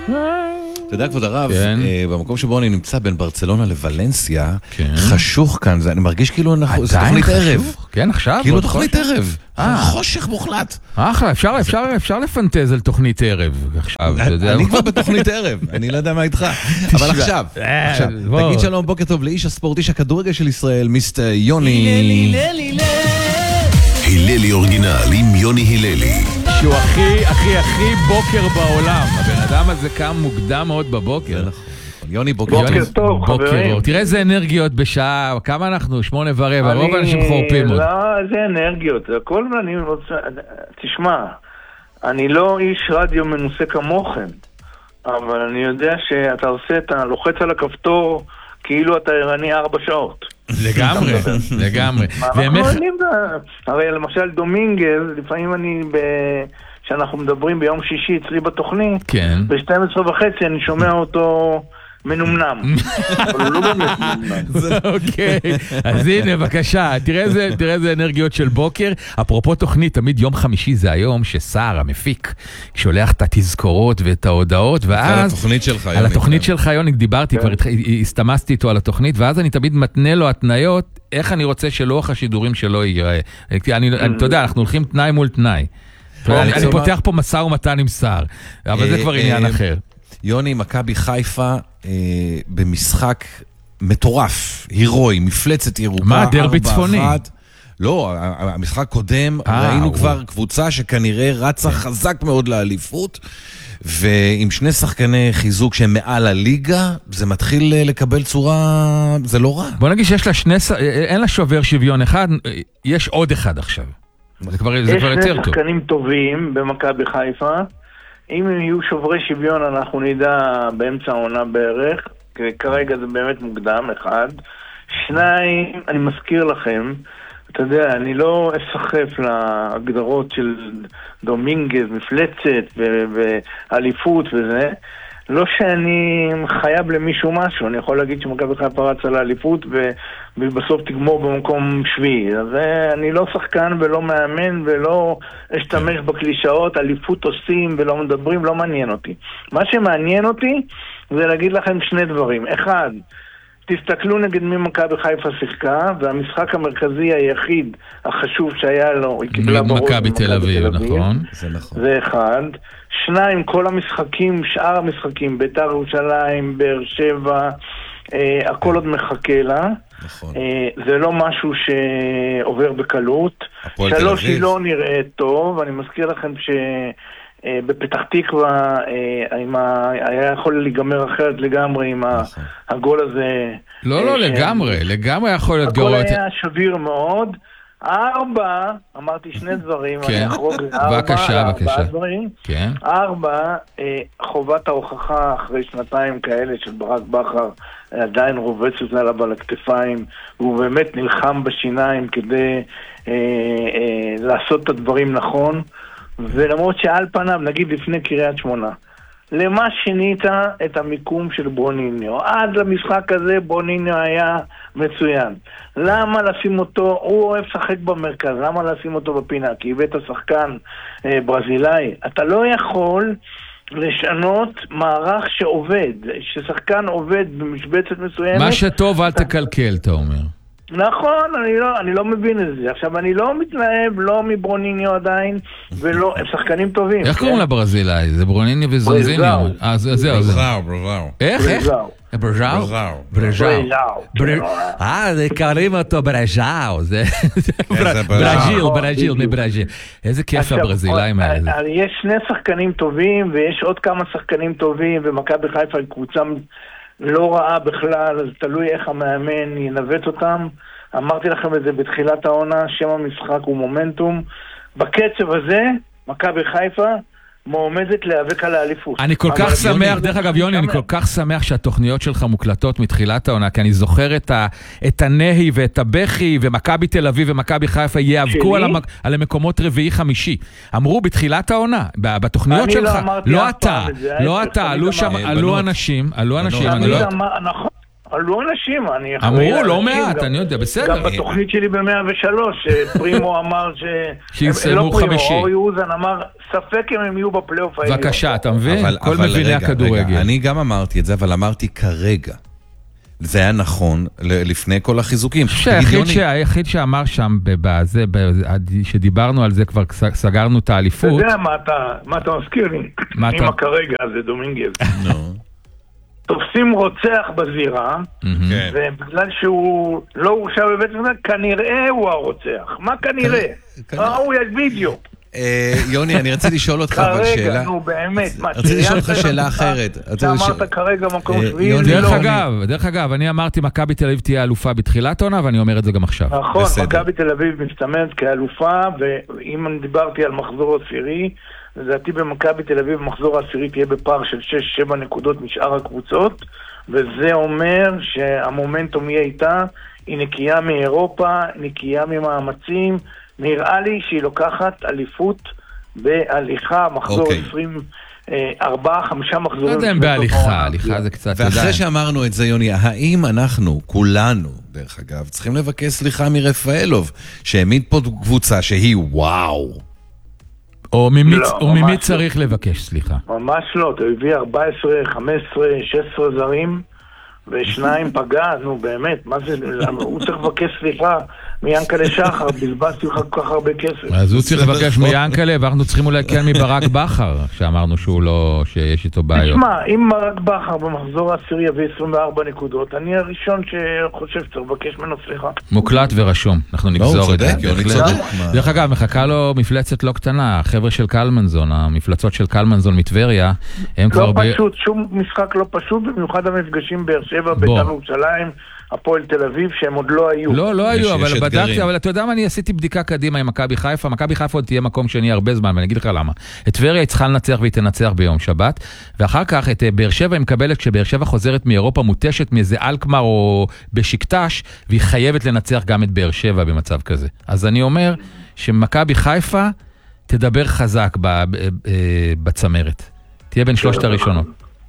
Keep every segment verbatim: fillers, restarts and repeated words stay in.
אתה יודע, כבוד הרב, במקום שבו אני נמצא בין ברצלונה לוולנסיה, חשוך כאן, אני מרגיש כאילו זה תוכנית ערב. כן, עכשיו? כאילו תוכנית ערב. חושך מוחלט. אחלה, אפשר לפנטז על תוכנית ערב. אני כבר בתוכנית ערב, אני לא יודע מה איתך. אבל עכשיו, תגיד שלום, בוקר טוב לאיש הספורט, איש הכדורגל של ישראל, מיסטר יוני. היללי אורגינל עם יוני היללי. שהוא הכי, הכי, הכי בוקר בעולם. הבן אדם הזה קם מוקדם מאוד בבוקר. יוני, בוקר טוב. בוקר טוב, חברים. תראה איזה אנרגיות בשעה, כמה אנחנו? שמונה ורבע, רוב האנשים חורפים עוד. לא, איזה אנרגיות. הכל אני רוצה, תשמע, אני לא איש רדיו מנוסה כמוכם, אבל אני יודע שאתה עושה, אתה לוחץ על הכפתור, כאילו אתה ערני ארבע שעות. לגמרי, לגמרי. הרי למשל דומינגז, לפעמים אני, כשאנחנו מדברים ביום שישי אצלי בתוכנית, ב-שתים עשרה וחצי אני שומע אותו מנומנם. אבל הוא לא באמת מנומנם. אוקיי, אז הנה, בבקשה, תראה איזה אנרגיות של בוקר. אפרופו תוכנית, תמיד יום חמישי זה היום שסער, המפיק, שולח את התזכורות ואת ההודעות, ואז... על התוכנית שלך, יוני. על התוכנית שלך, יוני, דיברתי, כבר הסתמסתי איתו על התוכנית, ואז אני תמיד מתנה לו התניות, איך אני רוצה שלוח השידורים שלו ייראה. אתה יודע, אנחנו הולכים תנאי מול תנאי. אני פותח פה מסע ומתן עם סער, אבל זה כבר עניין אחר. יוני, מכבי חיפה במשחק מטורף, הירואי, מפלצת ירוקה. מה, דרבי צפוני? לא, המשחק קודם ראינו כבר קבוצה שכנראה רצה חזק מאוד לאליפות, ועם שני שחקני חיזוק שהם מעל הליגה, זה מתחיל לקבל צורה, זה לא רע. בוא נגיד שיש לה שני, אין לה שובר שוויון אחד, יש עוד אחד עכשיו. זה כבר, זה כבר יותר טוב. יש שני שחקנים טובים במכבי חיפה, אם הם יהיו שוברי שוויון אנחנו נדע באמצע העונה בערך, כי כרגע זה באמת מוקדם, אחד. שניים, אני מזכיר לכם, אתה יודע, אני לא אסחף להגדרות של דומינגז, מפלצת ואליפות וזה, לא שאני חייב למישהו משהו, אני יכול להגיד שמכבי חיפה רצה לאליפות ובסוף תגמור במקום שביעי. אז אני לא שחקן ולא מאמן ולא אשתמש בקלישאות, אליפות עושים ולא מדברים, לא מעניין אותי. מה שמעניין אותי זה להגיד לכם שני דברים. אחד, תסתכלו נגד מי מכבי חיפה שיחקה, והמשחק המרכזי היחיד החשוב שהיה לו, היא קיבלה בראש מכבי תל אביב, נכון? זה נכון. זה אחד. שניים, כל המשחקים, שאר המשחקים, בית"ר ירושלים, באר שבע, אה, הכל עוד מחכה לה. נכון. אה, זה לא משהו שעובר בקלות. שלוש, היא לא נראית טוב. אני מזכיר לכם ש... בפתח תקווה היה יכול להיגמר אחרת לגמרי עם הגול הזה. לא, לא, לגמרי, לגמרי יכול להיות גרוע. הכל היה שביר מאוד. ארבע, אמרתי שני דברים, אני אחרוג לארבע, בבקשה, בבקשה. ארבע, חובת ההוכחה אחרי שנתיים כאלה של ברק בכר, עדיין רובצת עליו על הכתפיים, והוא באמת נלחם בשיניים כדי לעשות את הדברים נכון. ולמרות שעל פניו, נגיד לפני קריית שמונה, למה שינית את המיקום של ברוניניו? עד למשחק הזה ברוניניו היה מצוין. למה לשים אותו, הוא אוהב שחק במרכז, למה לשים אותו בפינה? כי הבאת שחקן אה, ברזילאי. אתה לא יכול לשנות מערך שעובד, ששחקן עובד במשבצת מסוימת. מה שטוב אל תקלקל, אתה אומר. נכון, אני לא, אני לא מבין את זה. עכשיו, אני לא מתלהב, לא מברוניניו עדיין, ולא, הם שחקנים טובים. איך קוראים לברזילאי? זה ברוניניו וזרזיניו. אה, זהו, זהו. ברזאו, ברזאו. איך? איך? ברזאו? ברזאו. אה, זה קוראים אותו ברזאו. זה ברזיל, ברזיל, מברזיל. איזה כיף הברזילאים האלה. יש שני שחקנים טובים, ויש עוד כמה שחקנים טובים, ומכבי חיפה היא קבוצה לא רעה בכלל, אז תלוי איך המאמן ינווט אותם. אמרתי לכם את זה בתחילת העונה, שם המשחק הוא מומנטום. בקצב הזה, מכבי חיפה מועמדת להיאבק על האליפות. אני כל כך שמח, דרך אגב יוני, אני כל כך שמח שהתוכניות שלך מוקלטות מתחילת העונה, כי אני זוכר את הנהי ואת הבכי, ומכבי תל אביב ומכבי חיפה יאבקו על המקומות רביעי חמישי. אמרו בתחילת העונה, בתוכניות שלך, לא אתה, לא אתה, עלו שם, עלו אנשים, עלו אנשים, נכון. עלו אנשים, אני... אמרו, לא מעט, אני יודע, בסדר. גם בתוכנית שלי ב-מאה ושלוש, פרימו אמר ש... שיסיימו חמישי. אורי אוזן אמר, ספק אם הם יהיו בפלייאוף העליון. בבקשה, אתה מבין? כל מביני הכדורגל. אני גם אמרתי את זה, אבל אמרתי כרגע. זה היה נכון לפני כל החיזוקים. היחיד שאמר שם, שדיברנו על זה, כבר סגרנו את האליפות. אתה יודע מה אתה מזכיר לי? עם הכרגע, זה דומינגז. תופסים רוצח בזירה, ובגלל שהוא לא הורשע בבית משפט, כנראה הוא הרוצח. מה כנראה? ראו, יש וידאו. יוני, אני רציתי לשאול אותך אבל שאלה... כרגע, נו באמת. רציתי לשאול אותך שאלה אחרת. אתה אמרת כרגע מקום שביעי. דרך אגב, דרך אגב, אני אמרתי מכבי תל אביב תהיה אלופה בתחילת העונה, ואני אומר את זה גם עכשיו. נכון, מכבי תל אביב מסתמנת כאלופה, ואם אני דיברתי על מחזור עשירי, לדעתי במכבי תל אביב מחזור העשירי תהיה בפער של שש שבע נקודות משאר הקבוצות, וזה אומר שהמומנטום יהיה איתה, היא נקייה מאירופה, נקייה ממאמצים, נראה לי שהיא לוקחת אליפות בהליכה, מחזור עשרים ארבע, חמישה מחזורים. לא יודע אם בהליכה, הליכה זה קצת... ואחרי שאמרנו את זה, יוני, האם אנחנו, כולנו, דרך אגב, צריכים לבקש סליחה מרפאלוב, שהעמיד פה קבוצה שהיא וואו. או ממי צריך לבקש סליחה? ממש לא, אתה הביא ארבע עשרה, חמש עשרה, שש עשרה זרים, ושניים פגע, נו באמת, מה זה, הוא צריך לבקש סליחה מיאנקלה שחר, בלבסתי לך כל כך הרבה כסף. אז הוא צריך לבקש מיאנקלה, ואנחנו צריכים אולי כן מברק בכר, שאמרנו שהוא לא, שיש איתו בעיות. תשמע, אם ברק בכר במחזור העשירי יביא עשרים וארבע נקודות, אני הראשון שחושב שצריך לבקש ממנו סליחה. מוקלט ורשום, אנחנו נגזור את זה. דרך אגב, מחכה לו מפלצת לא קטנה, החבר'ה של קלמנזון, המפלצות של קלמנזון מטבריה, הם כבר... לא פשוט, שום משחק לא פשוט, במיוחד המפגשים באר שבע, בית"ר ירושלים, הפועל תל אביב, שהם עוד לא היו. לא, לא היו, אבל בדקתי, אבל אתה יודע מה, אני עשיתי בדיקה קדימה עם מכבי חיפה, מכבי חיפה עוד תהיה מקום שני הרבה זמן, ואני אגיד לך למה. את טבריה היא צריכה לנצח והיא תנצח ביום שבת, ואחר כך את באר שבע היא מקבלת, כשבאר שבע חוזרת מאירופה מוטשת מאיזה אלקמר או בשקטש, והיא חייבת לנצח גם את באר שבע במצב כזה. אז אני אומר שמכבי חיפה תדבר חזק בצמרת. תהיה בין שלושת הראשונות.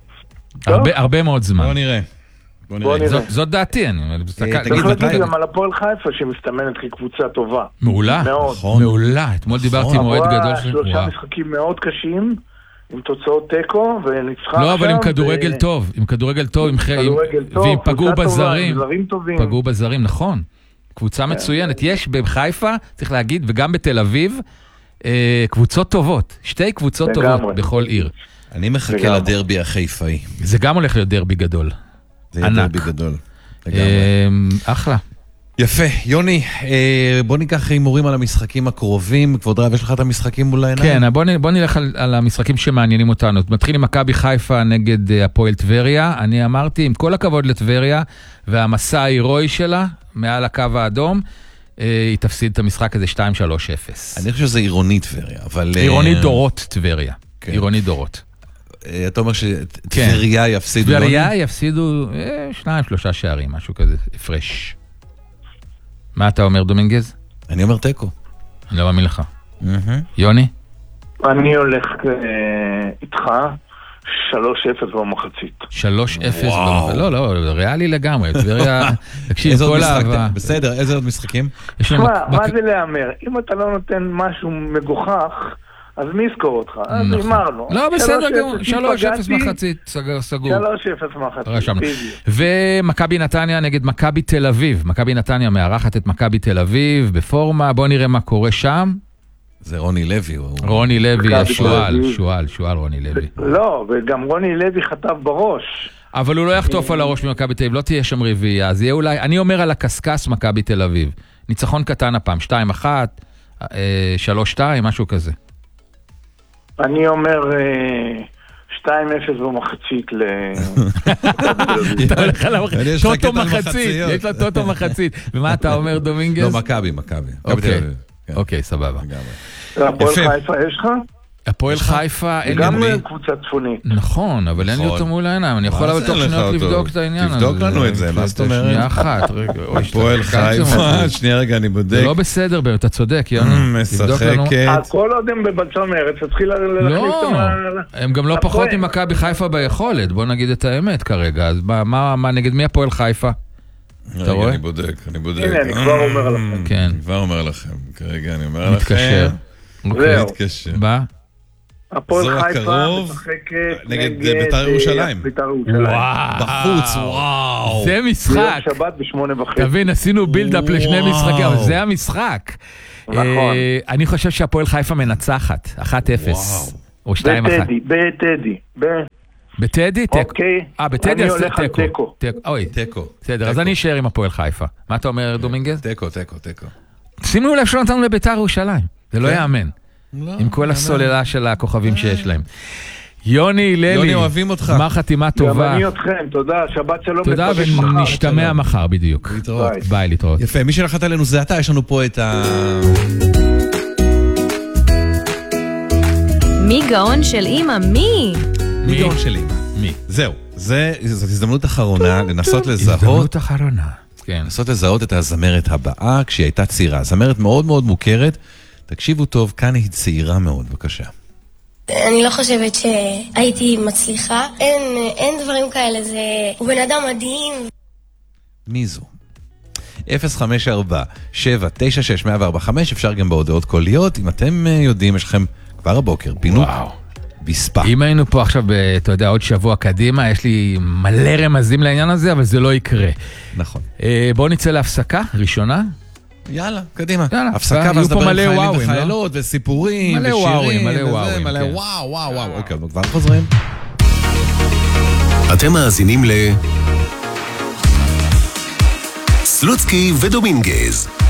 הרבה מאוד זמן. בוא נראה. זאת דעתי, אני צריך להגיד גם על הפועל חיפה שמסתמנת כקבוצה טובה. מעולה, מעולה. אתמול דיברתי עם מועד גדול. שלושה משחקים מאוד קשים, עם תוצאות טקו, וניצחה... לא, אבל עם כדורגל טוב, עם כדורגל טוב, ועם פגעו בזרים, פגעו בזרים, נכון. קבוצה מצוינת. יש בחיפה, צריך להגיד, וגם בתל אביב, קבוצות טובות. שתי קבוצות טובות בכל עיר. אני מחכה לדרבי החיפאי. זה גם הולך להיות דרבי גדול. זה יהיה דרבי גדול. אחלה. יפה. יוני, בוא ניקח הימורים על המשחקים הקרובים. כבוד רב, יש לך את המשחקים מול העיניים? כן, בוא נלך על המשחקים שמעניינים אותנו. מתחיל עם מכבי חיפה נגד הפועל טבריה. אני אמרתי, עם כל הכבוד לטבריה, והמסע ההירואי שלה, מעל הקו האדום, היא תפסיד את המשחק הזה שתיים שלוש אפס. אני חושב שזה עירוני טבריה, אבל... עירוני דורות טבריה. עירוני דורות. אתה אומר שטבריה יפסידו... טבריה יפסידו שניים, שלושה שערים, משהו כזה, הפרש. מה אתה אומר, דומינגז? אני אומר טקו. אני לא מאמין לך. יוני? אני הולך איתך שלוש אפס במחצית. שלוש אפס במחצית. לא, לא, ריאלי לגמרי. טבריה, תקשיב, כל אהבה. בסדר, איזה עוד משחקים? מה זה להאמר? אם אתה לא נותן משהו מגוחך, אז מי יזכור אותך? אז אמרנו. לא, בסדר, שלוש אפס מחצית, סגור. שלוש אפס מחצית. ומכבי נתניה נגד מכבי תל אביב. מכבי נתניה מארחת את מכבי תל אביב בפורמה. בואו נראה מה קורה שם. זה רוני לוי. רוני לוי, השואל, שואל, שואל רוני לוי. לא, וגם רוני לוי חטף בראש. אבל הוא לא יחטוף על הראש ממכבי תל אביב, לא תהיה שם רביעייה. אז יהיה אולי, אני אומר על הקסקס מכבי תל אביב. ניצחון קטן הפעם, שתיים אחת, שלוש שתיים, משהו כזה. אני אומר שתיים אפס במחצית ל... אתה הולך על המחצית, טוטו מחצית, יש לה טוטו מחצית. ומה אתה אומר, דומינגז? לא, מכבי, מכבי. אוקיי, סבבה. הפועל חיפה יש לך? הפועל חיפה, אין לי... גם קבוצה צפונית. נכון, אבל אין לי אותו מול העיניים. אני יכול אבל תוך שניות לבדוק את העניין הזה. תבדוק לנו את זה, מה זאת אומרת? שנייה אחת, רגע. הפועל חיפה, שנייה רגע, אני בודק. זה לא בסדר, אתה צודק, יוני. משחקת. הכל עוד הם בבצמרת, תתחיל להחליף לא, הם גם לא פחות ממכבי חיפה ביכולת, בוא נגיד את האמת כרגע. אז מה, נגד מי הפועל חיפה? אתה רואה? אני בודק, אני בודק. הנה, אני כבר אומר לכם. כן. אני כבר אומר לכם, כרגע אני אומר לכם. מתקשר. זהו. מתקשר. בא? הפועל חיפה משחקת נגד בית"ר ירושלים. בית"ר ירושלים. בחוץ, וואו. זה משחק. ביום שבת בשמונה וחצי. תבין, עשינו בילדאפ לשני משחקים, אבל זה המשחק. נכון. אני חושב שהפועל חיפה מנצחת, אחת אפס. או שתיים אחת. בטדי, בטדי. בטדי? תיקו. אוקיי. אה, בטדי אני עושה הולך על תיקו. תיקו. אוי, תיקו. בסדר, אז אני אשאר עם הפועל חיפה. מה אתה אומר, דומינגז? תיקו, תיקו, תיקו. שימו לב שלא נתנו לבית"ר ירושלים. זה לא יאמן. עם כל הסוללה של הכוכבים שיש להם. יוני, ללי. יוני, אוהבים אותך. מה חתימה טובה. גם אני אתכם, תודה, שבת שלום. תודה, ונשתמע מחר בדיוק. להתראות. ביי, להתראות. יפה, מי שלחת עלינו זה אתה, יש לנו פה את ה... מי גאון של אמא? מי? מי גאון של אמא? מי? זהו, זאת הזדמנות אחרונה לנסות לזהות, הזדמנות אחרונה. כן. לנסות לזהות את הזמרת הבאה כשהיא הייתה צעירה. זמרת מאוד מאוד מוכרת. תקשיבו טוב, כאן היא צעירה מאוד, בבקשה. אני לא חושבת שהייתי מצליחה. אין, אין דברים כאלה, זה... הוא בן אדם מדהים. מי זו? אפס חמש ארבע שבע תשע שש אפס ארבע חמש, אפשר גם בהודעות קוליות. אם אתם יודעים, יש לכם כבר הבוקר פינות בספה. אם היינו פה עכשיו, אתה יודע, עוד שבוע קדימה, יש לי מלא רמזים לעניין הזה, אבל זה לא יקרה. נכון. בואו נצא להפסקה, ראשונה. יאללה, קדימה. יאללה. הפסקה ואז דבר עם חיילים וחיילות וסיפורים ושירים. מלא וואוים, מלא וואו, וואו, וואו. אוקיי, כבר חוזרים. אתם מאזינים ל... סלוצקי ודומינגז